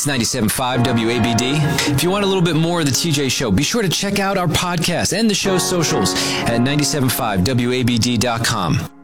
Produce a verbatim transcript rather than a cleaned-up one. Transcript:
ninety-seven point five W A B D. If you want a little bit more of the T J Show, be sure to check out our podcast and the show's socials at ninety-seven point five W A B D dot com.